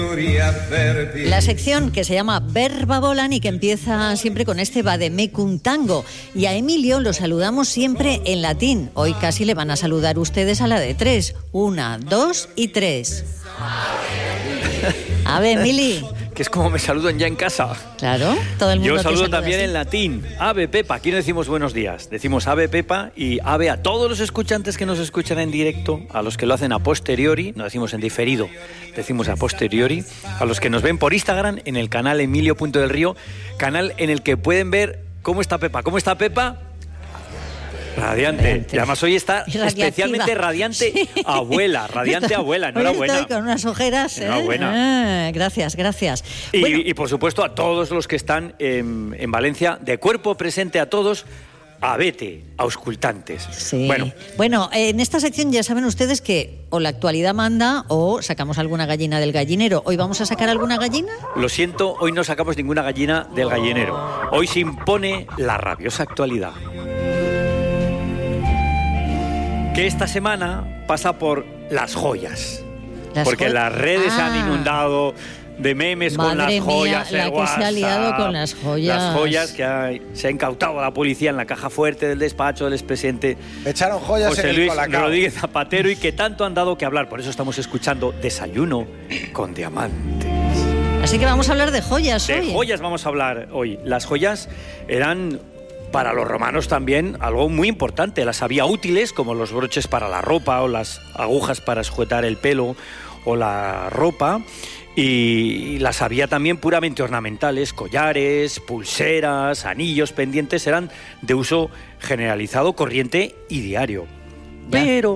La sección que se llama Verba Volan y que empieza siempre con este Vademecum Tango. Y a Emilio lo saludamos siempre en latín. Hoy casi le van a saludar ustedes a la de 3. 1, 2 y 3. A ver, Emili. Que es como me saludan ya en casa. Claro, todo el mundo. Yo saludo también así en latín. Ave Pepa. Aquí no decimos buenos días. Decimos Ave Pepa y Ave a todos los escuchantes que nos escuchan en directo, a los que lo hacen a posteriori, no decimos en diferido, decimos a posteriori, a los que nos ven por Instagram en el canal Emilio.delrío, canal en el que pueden ver cómo está Pepa. ¿Cómo está Pepa? Radiante. Y además hoy está especialmente radiante, sí. Abuela, radiante abuela, enhorabuena. Estoy con unas ojeras. Enhorabuena. Gracias. Y por supuesto a todos los que están en Valencia, de cuerpo presente a todos, abete, auscultantes. Sí. Bueno, en esta sección ya saben ustedes que o la actualidad manda o sacamos alguna gallina del gallinero. ¿Hoy vamos a sacar alguna gallina? Lo siento, hoy no sacamos ninguna gallina del gallinero. Hoy se impone la rabiosa actualidad, que esta semana pasa por las joyas. Porque las redes han inundado de memes. Madre con las joyas. Mía, la que se ha liado con las joyas. Las joyas que se ha incautado a la policía en la caja fuerte del despacho del expresidente echaron joyas José en Luis el Colacao. Rodríguez Zapatero, y que tanto han dado que hablar. Por eso estamos escuchando Desayuno con Diamantes. Así que vamos a hablar de joyas hoy. De joyas vamos a hablar hoy. Las joyas eran, para los romanos también, algo muy importante. Las había útiles, como los broches para la ropa o las agujas para sujetar el pelo o la ropa, y las había también puramente ornamentales. Collares, pulseras, anillos, pendientes eran de uso generalizado, corriente y diario. Ya.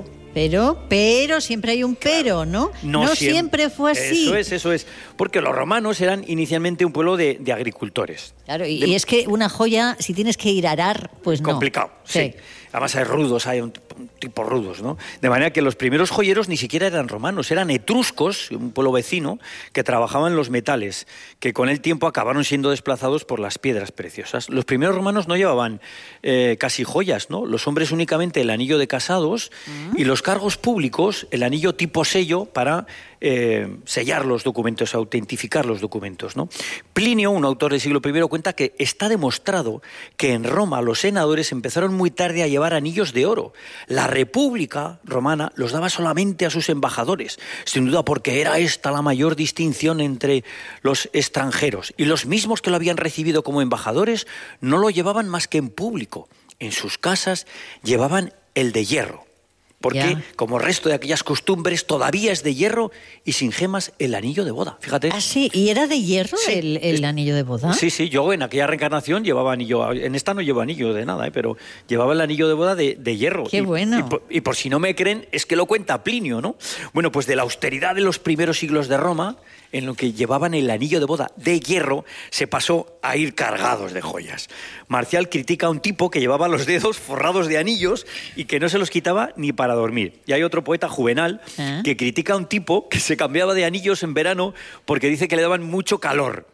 Pero siempre hay un pero, ¿no? No siempre fue así. Eso es. Porque los romanos eran inicialmente un pueblo de agricultores. Claro, y es que una joya, si tienes que ir a arar, pues no. Complicado, sí. Además hay rudos, hay un tipo rudos, ¿no? De manera que los primeros joyeros ni siquiera eran romanos, eran etruscos, un pueblo vecino, que trabajaban los metales, que con el tiempo acabaron siendo desplazados por las piedras preciosas. Los primeros romanos no llevaban casi joyas, ¿no? Los hombres únicamente el anillo de casados y los cargos públicos el anillo tipo sello para sellar los documentos, autentificar los documentos, ¿no? Plinio, un autor del siglo I, cuenta que está demostrado que en Roma los senadores empezaron muy tarde a llevar anillos de oro. La República romana los daba solamente a sus embajadores, sin duda porque era esta la mayor distinción entre los extranjeros. Y los mismos que lo habían recibido como embajadores no lo llevaban más que en público. En sus casas llevaban el de hierro, porque como resto de aquellas costumbres todavía es de hierro y sin gemas el anillo de boda, fíjate. ¿Ah, sí? ¿Y era de hierro el anillo de boda? Sí, yo en aquella reencarnación llevaba anillo, en esta no llevo anillo de nada, pero llevaba el anillo de boda de hierro. ¡Qué bueno! Y por si no me creen, es que lo cuenta Plinio, ¿no? Bueno, pues de la austeridad de los primeros siglos de Roma, en lo que llevaban el anillo de boda de hierro, se pasó a ir cargados de joyas. Marcial critica a un tipo que llevaba los dedos forrados de anillos y que no se los quitaba ni para dormir. Y hay otro poeta, Juvenal, que critica a un tipo que se cambiaba de anillos en verano porque dice que le daban mucho calor.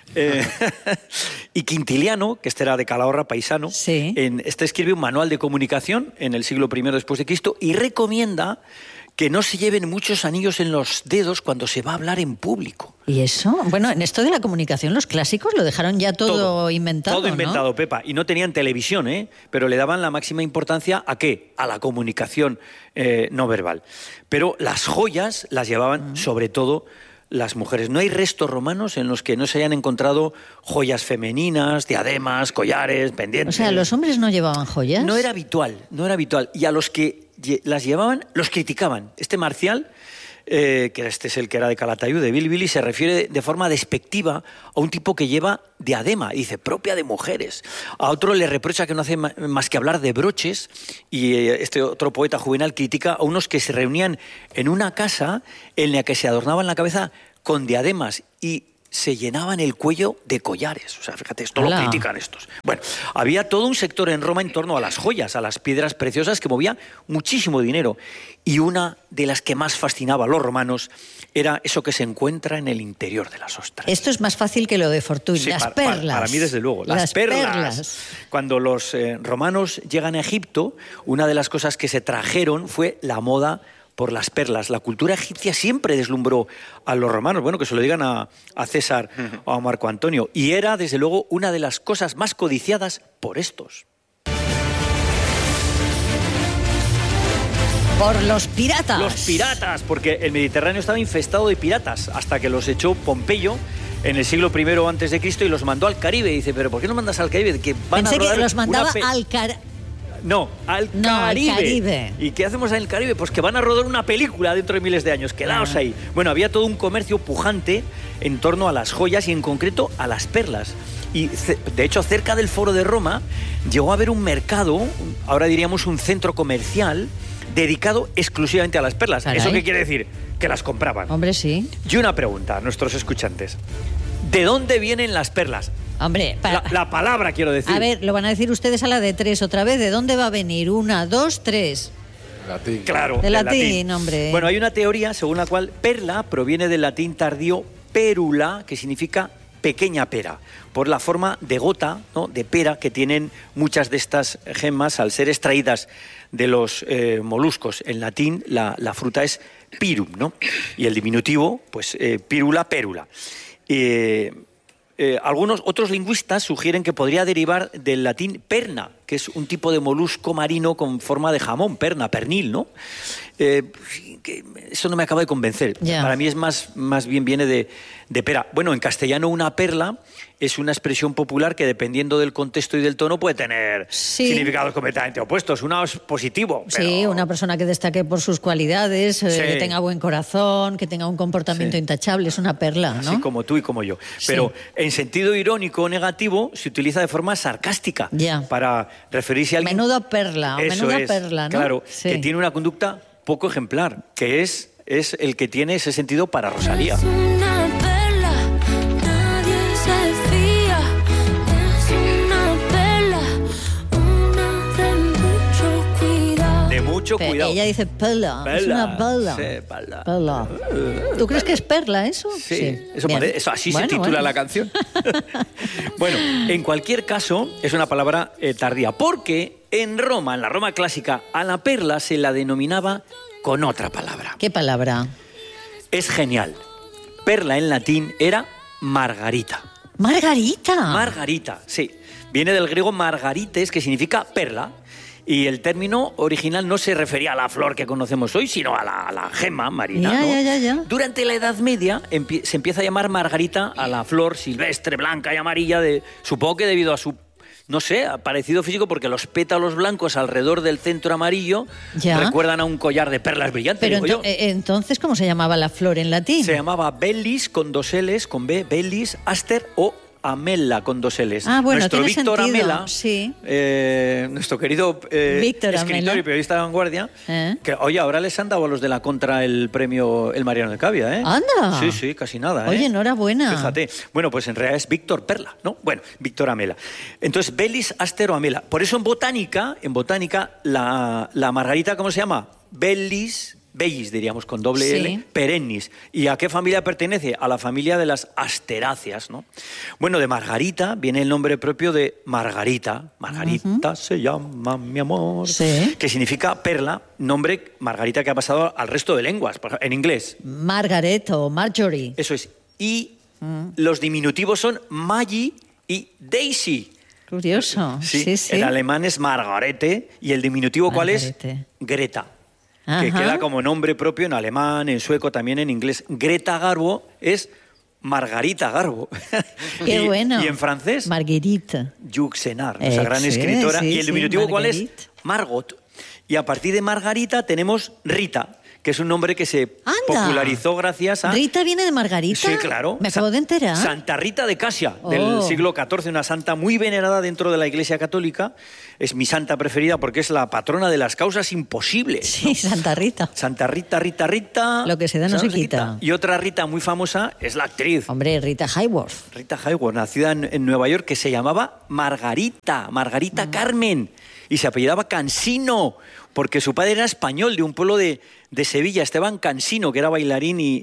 Y Quintiliano, que este era de Calahorra, paisano, este escribe un manual de comunicación en el siglo I después de Cristo y recomienda que no se lleven muchos anillos en los dedos cuando se va a hablar en público. ¿Y eso? Bueno, en esto de la comunicación los clásicos lo dejaron ya todo inventado, todo inventado, ¿no? Pepa. Y no tenían televisión, pero le daban la máxima importancia ¿a qué? A la comunicación no verbal. Pero las joyas las llevaban sobre todo las mujeres. No hay restos romanos en los que no se hayan encontrado joyas femeninas, diademas, collares, pendientes. O sea, ¿los hombres no llevaban joyas? No era habitual. Y a los que las llevaban, los criticaban. Este Marcial, que este es el que era de Calatayud, de Bilbili, se refiere de forma despectiva a un tipo que lleva diadema, dice, propia de mujeres. A otro le reprocha que no hace más que hablar de broches, y este otro poeta Juvenal critica a unos que se reunían en una casa en la que se adornaban la cabeza con diademas y se llenaban el cuello de collares. O sea, fíjate, esto lo critican estos. Bueno, había todo un sector en Roma en torno a las joyas, a las piedras preciosas, que movía muchísimo dinero. Y una de las que más fascinaba a los romanos era eso que se encuentra en el interior de las ostras. Esto es más fácil que lo de Fortuny, sí, las perlas. Para mí, desde luego. Las perlas. Cuando los romanos llegan a Egipto, una de las cosas que se trajeron fue la moda por las perlas. La cultura egipcia siempre deslumbró a los romanos. Bueno, que se lo digan a César o a Marco Antonio. Y era, desde luego, una de las cosas más codiciadas por estos. Por los piratas. Los piratas, porque el Mediterráneo estaba infestado de piratas hasta que los echó Pompeyo en el siglo I a.C. y los mandó al Caribe. Y dice, ¿pero por qué no mandas al Caribe? Que van Pensé a rodar que los mandaba al Caribe. ¿Y qué hacemos en el Caribe? Pues que van a rodar una película dentro de miles de años. Quedaos ahí. Bueno, había todo un comercio pujante en torno a las joyas y en concreto a las perlas. Y de hecho, cerca del Foro de Roma llegó a haber un mercado, ahora diríamos un centro comercial, dedicado exclusivamente a las perlas. Caray. ¿Eso qué quiere decir? Que las compraban. Hombre, sí. Y una pregunta a nuestros escuchantes. ¿De dónde vienen las perlas? Hombre, la palabra, quiero decir. A ver, lo van a decir ustedes a la de 3 otra vez. ¿De dónde va a venir? 1, 2, 3. Latín. Claro, De latín, hombre. Bueno, hay una teoría según la cual perla proviene del latín tardío pérula, que significa pequeña pera, por la forma de gota, ¿no?, de pera que tienen muchas de estas gemas al ser extraídas de los moluscos. En latín la fruta es pirum, ¿no? Y el diminutivo, pues pírula, pérula. Algunos otros lingüistas sugieren que podría derivar del latín perna, que es un tipo de molusco marino con forma de jamón, perna, pernil, ¿no? Que eso no me acaba de convencer. Yeah. Para mí es más bien viene de pera. Bueno, en castellano una perla es una expresión popular que dependiendo del contexto y del tono puede tener significados completamente opuestos. Uno es positivo. Pero... Sí, una persona que destaque por sus cualidades, que tenga buen corazón, que tenga un comportamiento intachable, es una perla, ¿no? Así como tú y como yo. Pero en sentido irónico o negativo se utiliza de forma sarcástica para referirse a alguien... Menuda perla, menuda perla, ¿no? Claro, que tiene una conducta poco ejemplar, que es el que tiene ese sentido para Rosalía. Es una perla, nadie se fía. Es una perla, una de mucho cuidado. De mucho cuidado. Ella dice perla, es una perla. Sí, perla. Perla. ¿Tú crees que es perla eso? Sí. Eso así se titula la canción. Bueno, en cualquier caso, es una palabra tardía, porque en Roma, en la Roma clásica, a la perla se la denominaba con otra palabra. ¿Qué palabra? Es genial. Perla en latín era margarita. ¡Margarita! Margarita, sí. Viene del griego margarites, que significa perla. Y el término original no se refería a la flor que conocemos hoy, sino a la gema marina. Ya. Durante la Edad Media se empieza a llamar margarita a la flor silvestre, blanca y amarilla, supongo que debido a su, no sé, parecido físico, porque los pétalos blancos alrededor del centro amarillo recuerdan a un collar de perlas brillantes. Pero entonces, ¿cómo se llamaba la flor en latín? Se llamaba bellis con 2 L's, con B, bellis, aster o amela con 2 L's. Ah, bueno, nuestro tiene Víctor sentido, Amela, sí. nuestro querido Víctor escritor Amela y periodista de vanguardia, que oye, ahora les han dado a los de la Contra el premio El Mariano de Cavia, ¿eh? ¡Anda! Sí, casi nada, Oye, enhorabuena. Fíjate. Bueno, pues en realidad es Víctor Perla, ¿no? Bueno, Víctor Amela. Entonces, Bellis, Aster o Amela. Por eso en botánica, la margarita, ¿cómo se llama? Bellis diríamos, con doble L, perennis. ¿Y a qué familia pertenece? A la familia de las asteráceas, ¿no? Bueno, de Margarita viene el nombre propio de Margarita. Margarita se llama mi amor. Sí. Que significa perla, nombre Margarita que ha pasado al resto de lenguas, en inglés. Margaret o Marjorie. Eso es. Y los diminutivos son Maggie y Daisy. Curioso. Sí. El alemán es Margarete y el diminutivo, ¿cuál es? Greta. Que queda como nombre propio en alemán, en sueco, también en inglés. Greta Garbo es Margarita Garbo. Qué bueno. Y en francés, Marguerite. Juxenar, esa gran escritora. Y el diminutivo, ¿cuál es? Marguerite. Margot. Y a partir de Margarita tenemos Rita, que es un nombre que se popularizó gracias a... ¿Rita viene de Margarita? Sí, claro. Me acabo de enterar. Santa Rita de Casia, del siglo XIV, una santa muy venerada dentro de la Iglesia Católica. Es mi santa preferida porque es la patrona de las causas imposibles. Sí, ¿no? Santa Rita. Santa Rita. Lo que se da no se quita. Y otra Rita muy famosa es la actriz. Hombre, Rita Hayworth. Rita Hayworth, nacida en Nueva York, que se llamaba Margarita Carmen. Y se apellidaba Cansino, porque su padre era español, de un pueblo de Sevilla, Esteban Cansino, que era bailarín y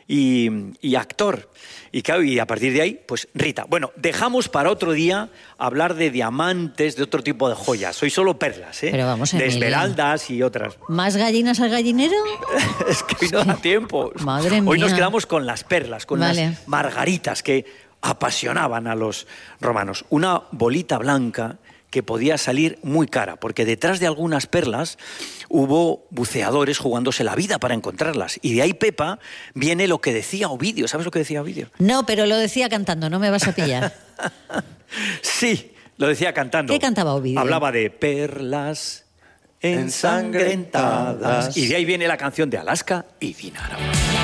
y actor. Y claro, y a partir de ahí, pues Rita. Bueno, dejamos para otro día hablar de diamantes, de otro tipo de joyas. Hoy solo perlas, ¿eh? Pero vamos, de Emilio. esmeraldas y otras. ¿Más gallinas al gallinero? Es que hoy no da tiempo. Madre Hoy nos mía. quedamos con las perlas, con Vale. las margaritas que apasionaban a los romanos. Una bolita blanca que podía salir muy cara, porque detrás de algunas perlas hubo buceadores jugándose la vida para encontrarlas. Y de ahí, Pepa, viene lo que decía Ovidio. ¿Sabes lo que decía Ovidio? No, pero lo decía cantando, no me vas a pillar. Sí, lo decía cantando. ¿Qué cantaba Ovidio? Hablaba de perlas ensangrentadas. Y de ahí viene la canción de Alaska y Dinara.